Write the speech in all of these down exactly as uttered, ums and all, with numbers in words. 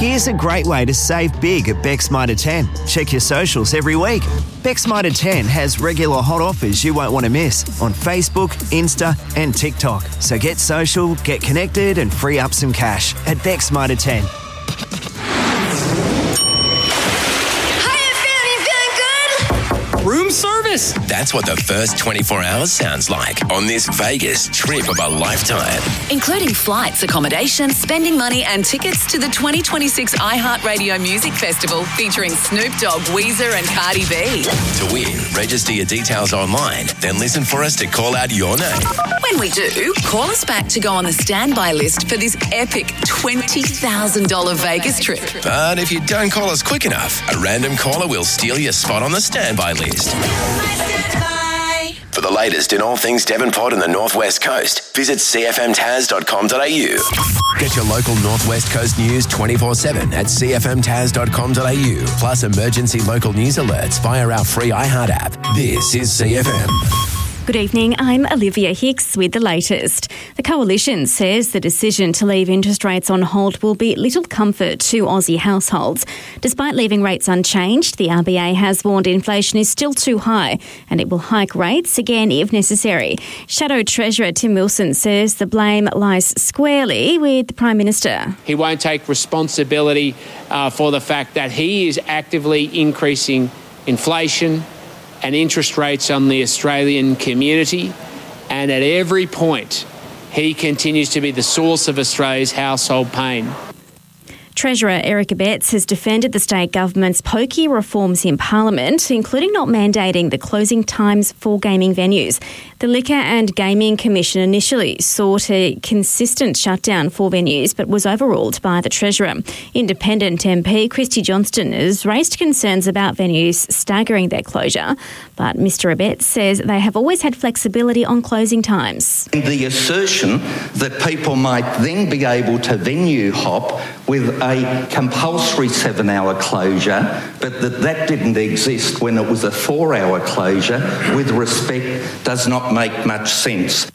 Here's a great way to save big at Beck's Mitre ten. Check your socials every week. Beck's Mitre ten has regular hot offers you won't want to miss on Facebook, Insta and TikTok. So get social, get connected and free up some cash at Beck's Mitre ten. Room service. That's what the first twenty-four hours sounds like on this Vegas trip of a lifetime. Including flights, accommodation, spending money and tickets to the twenty twenty-six iHeartRadio Music Festival featuring Snoop Dogg, Weezer and Cardi B. To win, register your details online, then listen for us to call out your name. When we do, call us back to go on the standby list for this epic twenty thousand dollars Vegas trip. But if you don't call us quick enough, a random caller will steal your spot on the standby list. For the latest in all things Devonport and the Northwest Coast, visit c f m taz dot com dot a u. Get your local Northwest Coast news twenty-four seven at c f m taz dot com dot a u, plus emergency local news alerts via our free iHeart app. This is C F M. Good evening, I'm Olivia Hicks with the latest. The Coalition says the decision to leave interest rates on hold will be little comfort to Aussie households. Despite leaving rates unchanged, the R B A has warned inflation is still too high and it will hike rates again if necessary. Shadow Treasurer Tim Wilson says the blame lies squarely with the Prime Minister. He won't take responsibility uh, for the fact that he is actively increasing inflation and interest rates on the Australian community, and at every point he continues to be the source of Australia's household pain. Treasurer Eric Abetz has defended the state government's pokey reforms in Parliament, including not mandating the closing times for gaming venues. The Liquor and Gaming Commission initially sought a consistent shutdown for venues but was overruled by the Treasurer. Independent M P Christy Johnston has raised concerns about venues staggering their closure, but Mr Abetz says they have always had flexibility on closing times. The assertion that people might then be able to venue hop with a compulsory seven-hour closure, but that that didn't exist when it was a four-hour closure, with respect, does not make much sense.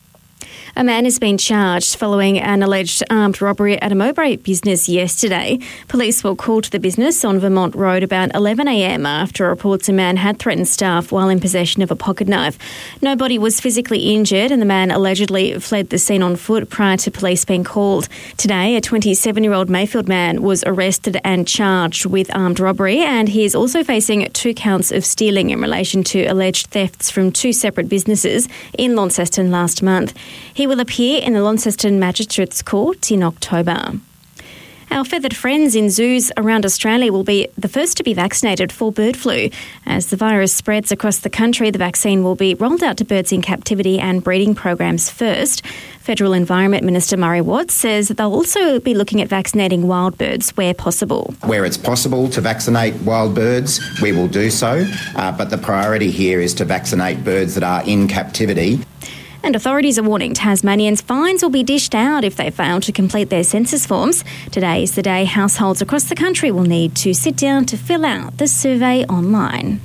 A man has been charged following an alleged armed robbery at a Mowbray business yesterday. Police were called to the business on Vermont Road about eleven a m after reports a man had threatened staff while in possession of a pocket knife. Nobody was physically injured and the man allegedly fled the scene on foot prior to police being called. Today, a twenty-seven-year-old Mayfield man was arrested and charged with armed robbery, and he is also facing two counts of stealing in relation to alleged thefts from two separate businesses in Launceston last month. He will appear in the Launceston Magistrates Court in October. Our feathered friends in zoos around Australia will be the first to be vaccinated for bird flu. As the virus spreads across the country, the vaccine will be rolled out to birds in captivity and breeding programs first. Federal Environment Minister Murray Watt says they'll also be looking at vaccinating wild birds where possible. Where it's possible to vaccinate wild birds, we will do so, uh, but the priority here is to vaccinate birds that are in captivity. And authorities are warning Tasmanians fines will be dished out if they fail to complete their census forms. Today is the day households across the country will need to sit down to fill out the survey online.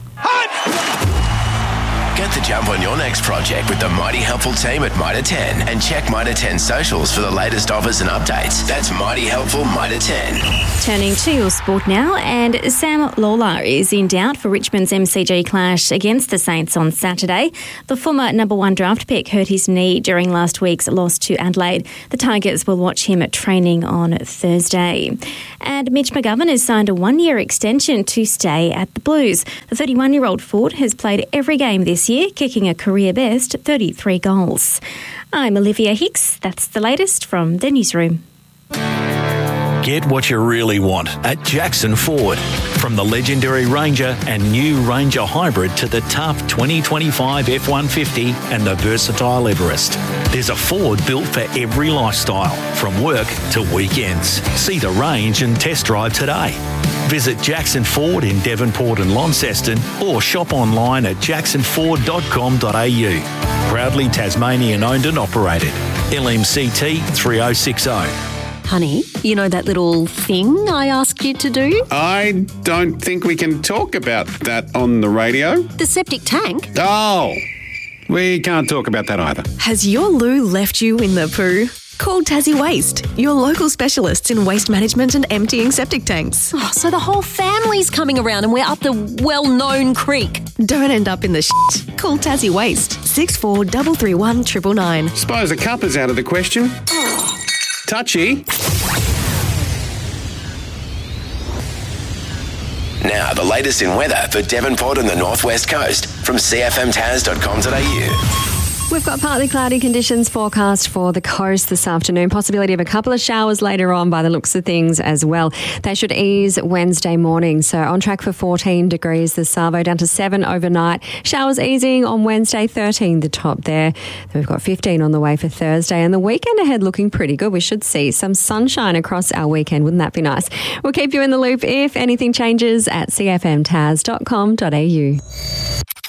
Get the jump on your next project with the mighty helpful team at Mitre ten and check Mitre ten socials for the latest offers and updates. That's mighty helpful Mitre ten. Turning to your sport now, and Sam Lawler is in doubt for Richmond's M C G clash against the Saints on Saturday. The former number one draft pick hurt his knee during last week's loss to Adelaide. The Tigers will watch him at training on Thursday. And Mitch McGovern has signed a one-year extension to stay at the Blues. The thirty-one-year-old forward has played every game this year, kicking a career-best thirty-three goals. I'm Olivia Hicks. That's the latest from the newsroom. Get what you really want at Jackson Ford. From the legendary Ranger and new Ranger Hybrid to the tough twenty twenty-five F one fifty and the versatile Everest. There's a Ford built for every lifestyle, from work to weekends. See the range and test drive today. Visit Jackson Ford in Devonport and Launceston or shop online at jackson ford dot com dot a u. Proudly Tasmanian owned and operated. L M C T three oh six oh. Honey, you know that little thing I asked you to do? I don't think we can talk about that on the radio. The septic tank? Oh, we can't talk about that either. Has your loo left you in the poo? Call Tassie Waste, your local specialists in waste management and emptying septic tanks. Oh, so the whole family's coming around and we're up the well-known creek. Don't end up in the shit. Call Tassie Waste, six four three three one nine nine nine. Suppose a cup is out of the question. Touchy. Now, the latest in weather for Devonport and the Northwest Coast from c f m taz dot com dot a u. We've got partly cloudy conditions forecast for the coast this afternoon. Possibility of a couple of showers later on by the looks of things as well. They should ease Wednesday morning. So on track for fourteen degrees the Savo, down to seven overnight. Showers easing on Wednesday, thirteen the top there. Then we've got fifteen on the way for Thursday, and the weekend ahead looking pretty good. We should see some sunshine across our weekend. Wouldn't that be nice? We'll keep you in the loop if anything changes at c f m taz dot com dot a u.